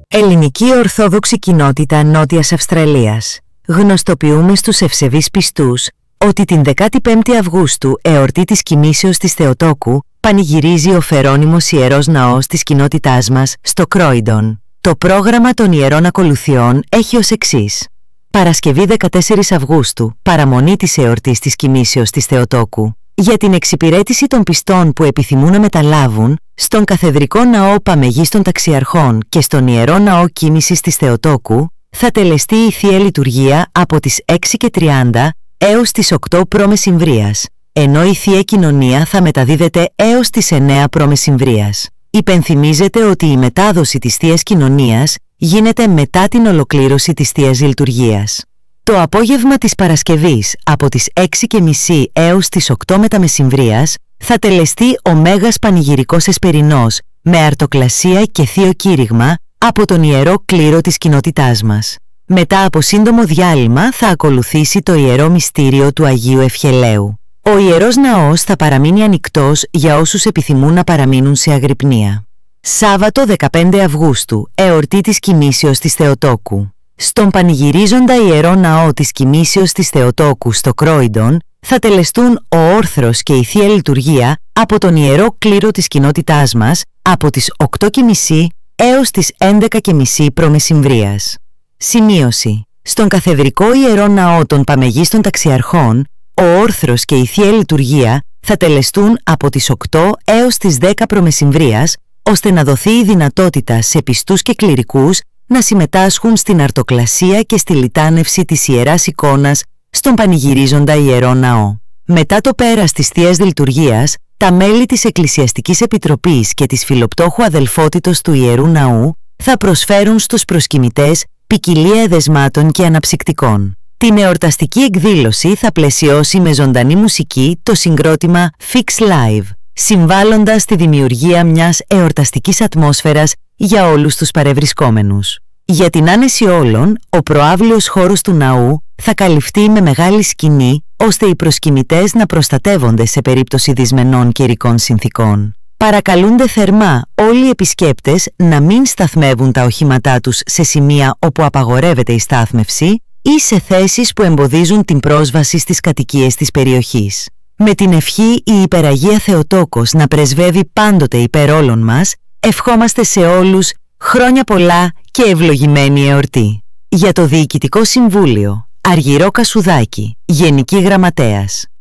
Ελληνική Ορθόδοξη Κοινότητα Νότιας Αυστραλίας. Γνωστοποιούμε στους ευσεβείς πιστούς ότι την 15η Αυγούστου, εορτή της κοιμήσεως της Θεοτόκου, πανηγυρίζει ο Φερόνιμος Ιερός Ναός της κοινότητάς μας στο Κρόιντον. Το πρόγραμμα των Ιερών Ακολουθιών έχει ως εξής. Παρασκευή 14 Αυγούστου, παραμονή της εορτής της κοιμήσεως της Θεοτόκου. Για την εξυπηρέτηση των πιστών που επιθυμούν να μεταλάβουν, στον Καθεδρικό Ναό Παμεγής των Ταξιαρχών και στον Ιερό Ναό Κοίμησης της Θεοτόκου, θα τελεστεί η Θεία Λειτουργία από τις 6:30 έως τις 8 π.Μ., ενώ η Θεία Κοινωνία θα μεταδίδεται έως τις 9 π.Μ. Υπενθυμίζεται ότι η μετάδοση της Θείας Κοινωνίας γίνεται μετά την ολοκλήρωση της Θείας Λειτουργίας. Το απόγευμα της Παρασκευής από τις 6:30 έως τις 8 ΜΜ θα τελεστεί ο Μέγας Πανηγυρικός Εσπερινός με αρτοκλασία και θείο κήρυγμα από τον Ιερό Κλήρο της κοινότητάς μας. Μετά από σύντομο διάλειμμα θα ακολουθήσει το Ιερό Μυστήριο του Αγίου Ευχελαίου. Ο Ιερός Ναός θα παραμείνει ανοιχτός για όσους επιθυμούν να παραμείνουν σε αγρυπνία. Σάββατο 15 Αυγούστου, εορτή της κοιμήσεως της Θεοτόκου. Στον πανηγυρίζοντα Ιερό Ναό της κοιμήσεως της Θεοτόκου στο Κρόιντον θα τελεστούν ο όρθρος και η Θεία Λειτουργία από τον Ιερό Κλήρο της κοινότητάς μας από τις 8:30 έως τις 11:30 π.Μ. Σημείωση. Στον Καθεδρικό Ιερό Ναό των Παμεγής των Ταξιαρχών, ο όρθρος και η Θεία Λειτουργία θα τελεστούν από τις 8 έως τις 10 π.Μ. ώστε να δοθεί η δυνατότητα σε πιστούς και κληρικούς να συμμετάσχουν στην αρτοκλασία και στη λιτάνευση της Ιεράς Εικόνας στον πανηγυρίζοντα Ιερό Ναό. Μετά το πέρας της Θείας Λειτουργίας, τα μέλη της Εκκλησιαστικής Επιτροπής και της Φιλοπτόχου Αδελφότητος του Ιερού Ναού θα προσφέρουν στους προσκυνητές ποικιλία εδεσμάτων και αναψυκτικών. Την εορταστική εκδήλωση θα πλαισιώσει με ζωντανή μουσική το συγκρότημα Fix Live, συμβάλλοντας στη δημιουργία μιας εορταστικής ατμόσφαιρας για όλους τους παρευρισκόμενους. Για την άνεση όλων, ο προαύλιος χώρος του ναού θα καλυφθεί με μεγάλη σκηνή, ώστε οι προσκυνητές να προστατεύονται σε περίπτωση δυσμενών καιρικών συνθήκων. Παρακαλούνται θερμά όλοι οι επισκέπτες να μην σταθμεύουν τα οχήματά τους σε σημεία όπου απαγορεύεται η στάθμευση ή σε θέσεις που εμποδίζουν την πρόσβαση στις κατοικίες της περιοχής. Με την ευχή η Υπεραγία Θεοτόκος να πρεσβεύει πάντοτε υπέρ όλων μας, ευχόμαστε σε όλους χρόνια πολλά και ευλογημένη εορτή. Για το Διοικητικό Συμβούλιο, Αργυρό Κασουδάκη, Γενική Γραμματέας.